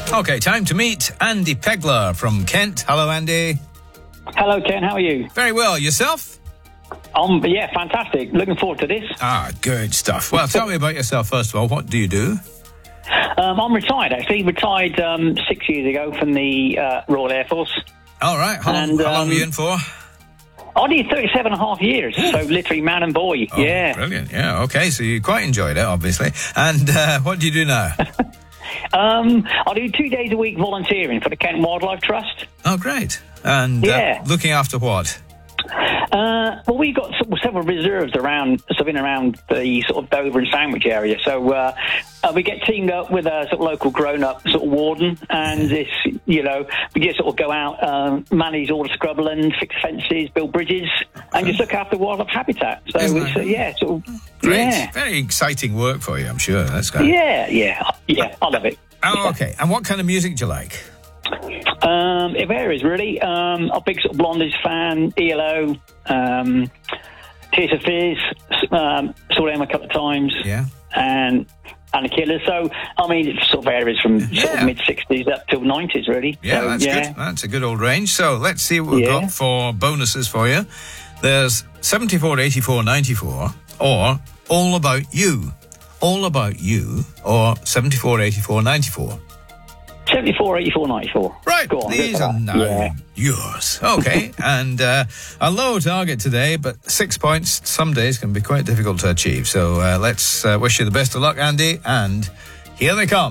Okay, time to meet Andy Pegler from Kent. Hello, Andy. Hello, Ken. How are you? Very well. Yourself? Yeah, fantastic. Looking forward to this. Ah, good stuff. Well, tell me about yourself, first of all. What do you do? I'm retired, actually. Retired 6 years ago from the Royal Air Force. All right. How long were you in for? I did 37 and a half years, so literally man and boy. Oh, yeah. Brilliant. Yeah, okay. So you quite enjoyed it, obviously. And what do you do now? I do 2 days a week volunteering for the Kent Wildlife Trust. Oh, great. And looking after what? Well, we've got several reserves around the sort of Dover and Sandwich area. So we get teamed up with a sort of local grown-up sort of warden, and we just sort of go out, manage all the scrubland, fix fences, build bridges, and just look after wildlife habitat. So it's great. Yeah. Very exciting work for you, I'm sure. That's great. Yeah. I love it. Oh, okay. And what kind of music do you like? It varies, really. A big sort of Blondies fan, ELO, Tears for Fears, saw them a couple of times. Yeah. And the Killers. So, I mean, it sort of varies from sort of mid-60s up till 90s, really. Yeah, so, that's good. That's a good old range. So, let's see what we've got for bonuses for you. There's 74, 84, 94, or All About You. All About You, or 74, 84, 94. 74, 84, 94. Right, go on, these are now yours. Okay, and a low target today, but 6 points some days can be quite difficult to achieve. So let's wish you the best of luck, Andy, and here they come.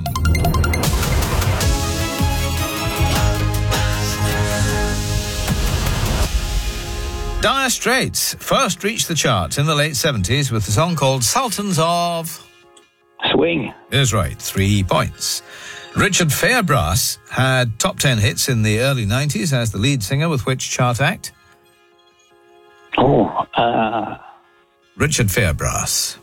Dire Straits first reached the charts in the late 70s with a song called Sultans of Swing. That's right, 3 points. Richard Fairbrass had top 10 hits in the early 90s as the lead singer with which chart act? Richard Fairbrass.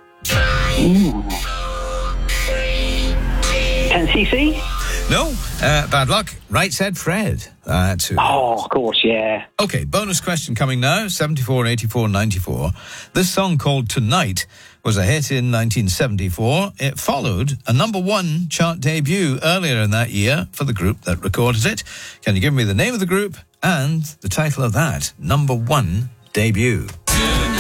10cc? No, bad luck. Right Said Fred. That's who. Oh, of course, yeah. Okay, bonus question coming now, 74, 84, 94. This song called Tonight was a hit in 1974. It followed a number one chart debut earlier in that year for the group that recorded it. Can you give me the name of the group and the title of that number one debut?